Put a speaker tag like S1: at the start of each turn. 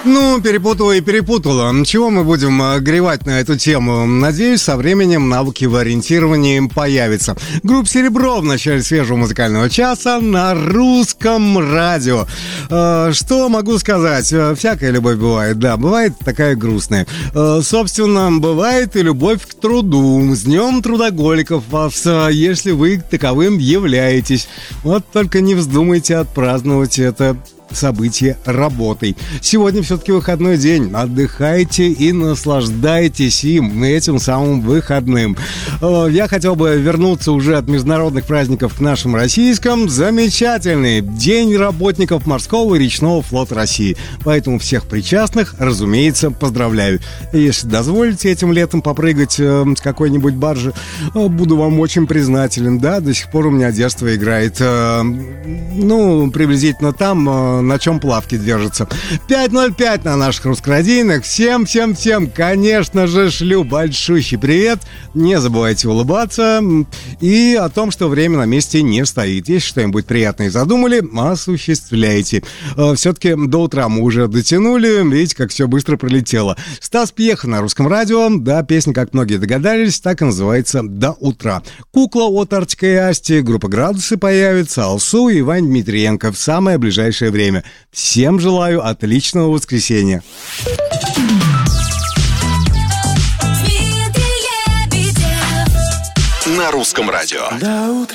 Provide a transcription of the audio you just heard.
S1: Ну, перепутала и перепутала. Чего мы будем горевать на эту тему? Надеюсь, со временем навыки в ориентировании появятся. Группа «Серебро» в начале свежего музыкального часа на Русском радио. Что могу сказать? Всякая любовь бывает, да, бывает такая грустная. Собственно, бывает и любовь к труду. С Днем трудоголиков вас, если вы таковым являетесь. Вот только не вздумайте отпраздновать это событие работой. Сегодня все-таки выходной день. Отдыхайте и наслаждайтесь этим самым выходным. Я хотел бы вернуться уже от международных праздников к нашим российским. Замечательный День работников морского и речного флота России. Поэтому всех причастных, разумеется, поздравляю. Если дозволите этим летом попрыгать с какой-нибудь баржи, буду вам очень признателен. Да, до сих пор у меня детство играет. Приблизительно там, на чем плавки держатся. 5:05 на наших русскорадийных. Всем, конечно же, шлю большущий привет. Не забывайте улыбаться. И о том, что время на месте не стоит. Если что-нибудь приятное задумали, осуществляйте. Все-таки до утра мы уже дотянули. Видите, как все быстро пролетело. Стас Пьеха на Русском радио. Да, песня, как многие догадались, так и называется «До утра». Кукла от Артика и Асти, группа «Градусы» появится, Алсу и Иван Дмитриенко в самое ближайшее время. Всем желаю отличного воскресенья.
S2: На Русском радио.